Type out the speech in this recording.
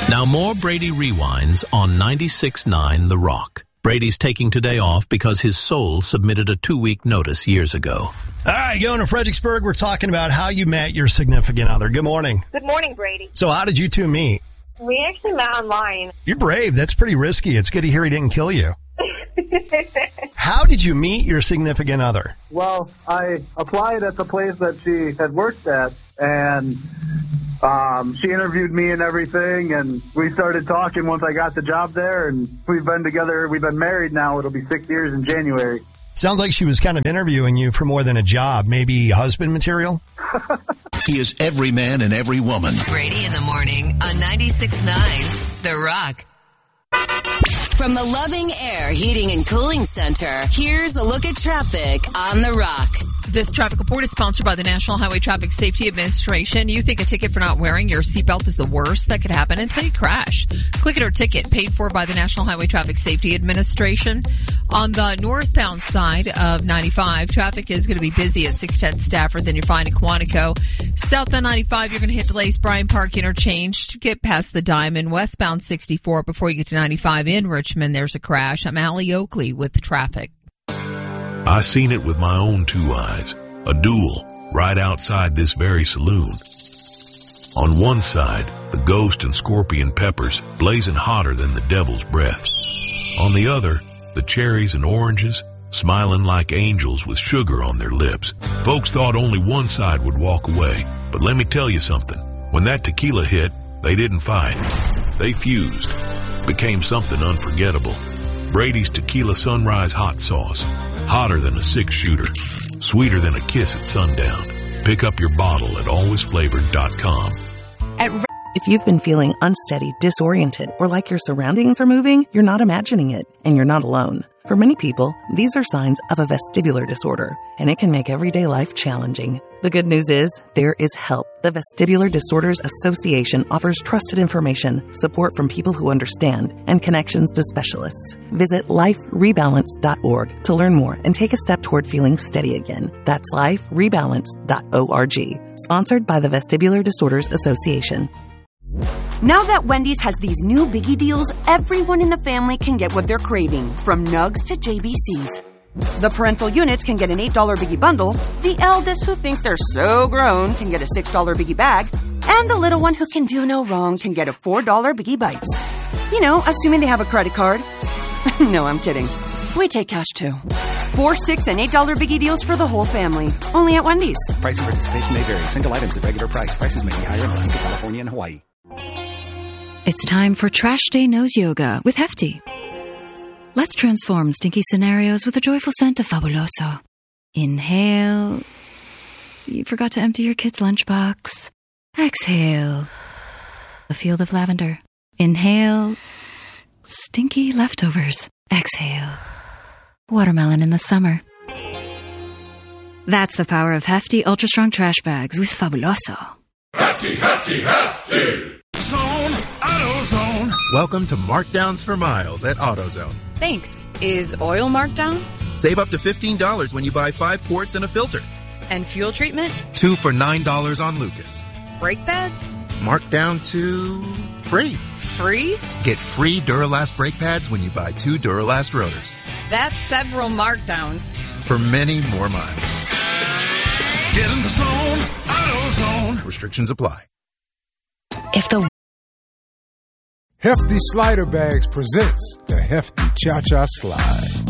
Now more Brady Rewinds on 96.9 The Rock. Brady's taking today off because his soul submitted a 2-week notice years ago. All right, going to Fredericksburg, we're talking about how you met your significant other. Good morning. Good morning, Brady. So how did you two meet? We actually met online. You're brave. That's pretty risky. It's good to hear he didn't kill you. How did you meet your significant other? Well, I applied at the place that she had worked at, and she interviewed me and everything, and we started talking once I got the job there, and we've been together. We've been married now. It'll be 6 years in January. Sounds like she was kind of interviewing you for more than a job, maybe husband material? He is every man and every woman. Brady in the morning on 96.9 The Rock. From the Loving Air Heating and Cooling Center, here's a look at traffic on The Rock. This traffic report is sponsored by the National Highway Traffic Safety Administration. You think a ticket for not wearing your seatbelt is the worst that could happen until you crash. Click it or ticket, paid for by the National Highway Traffic Safety Administration. On the northbound side of 95, traffic is going to be busy at 610 Stafford, then you find at Quantico. South on 95, you're going to hit delays Bryant Park Interchange to get past the Diamond. Westbound 64 before you get to 95 in Richmond, there's a crash. I'm Allie Oakley with traffic. I seen it with my own 2 eyes, a duel right outside this very saloon. On one side, the Ghost and Scorpion peppers blazing hotter than the devil's breath. On the other, the cherries and oranges smiling like angels with sugar on their lips. Folks thought only one side would walk away, but let me tell you something. When that tequila hit, they didn't fight. They fused, became something unforgettable. Brady's Tequila Sunrise Hot Sauce. Hotter than a 6-shooter. Sweeter than a kiss at sundown. Pick up your bottle at alwaysflavored.com. If you've been feeling unsteady, disoriented, or like your surroundings are moving, you're not imagining it, and you're not alone. For many people, these are signs of a vestibular disorder, and it can make everyday life challenging. The good news is, there is help. The Vestibular Disorders Association offers trusted information, support from people who understand, and connections to specialists. Visit liferebalance.org to learn more and take a step toward feeling steady again. That's liferebalance.org. Sponsored by the Vestibular Disorders Association. Now that Wendy's has these new biggie deals, everyone in the family can get what they're craving, from nugs to JBCs. The parental units can get an $8 biggie bundle, the eldest who think they're so grown can get a $6 biggie bag, and the little one who can do no wrong can get a $4 biggie bites. You know, assuming they have a credit card. No, I'm kidding. We take cash too. 4, 6, and $8 biggie deals for the whole family. Only at Wendy's. Price and participation may vary. Single items at regular price. Prices may be higher in Alaska, California, and Hawaii. It's time for Trash Day Nose Yoga with Hefty. Let's transform stinky scenarios with a joyful scent of Fabuloso. Inhale. You forgot to empty your kid's lunchbox. Exhale. A field of lavender. Inhale. Stinky leftovers. Exhale. Watermelon in the summer. That's the power of Hefty Ultra Strong Trash Bags with Fabuloso. Hefty, Hefty, Hefty! Zone, AutoZone. Welcome to Markdowns for Miles at AutoZone. Thanks. Is oil marked down? Save up to $15 when you buy 5 quarts and a filter. And fuel treatment? 2 for $9 on Lucas. Brake pads? Marked down to free. Free? Get free Duralast brake pads when you buy 2 Duralast rotors. That's several markdowns. For many more miles. Get in the zone, AutoZone. Restrictions apply. If the Hefty Slider Bags presents the Hefty Cha-Cha Slide.